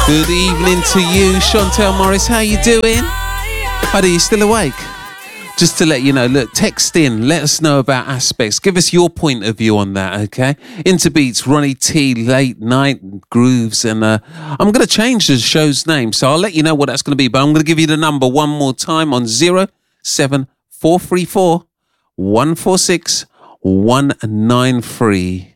Good evening to you, Chantel Morris. How you doing? Buddy, you still awake? Just to let you know, look, text in, let us know about Aspects. Give us your point of view on that, okay? Into Beats, Ronnie T, Late Night Grooves, and I'm going to change the show's name, so I'll let you know what that's going to be, but I'm going to give you the number one more time on 07434 146 193.